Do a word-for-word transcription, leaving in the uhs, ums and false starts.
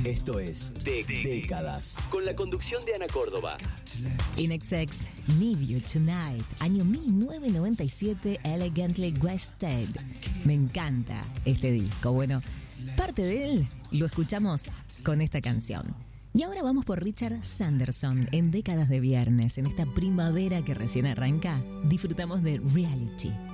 Esto es de Décadas, con la conducción de Ana Córdoba. In X X, Need You Tonight, año mil novecientos noventa y siete, Elegantly Wasted. Me encanta este disco. Bueno, parte de él lo escuchamos con esta canción. Y ahora vamos por Richard Sanderson en Décadas de Viernes. En esta primavera que recién arranca, disfrutamos de Reality.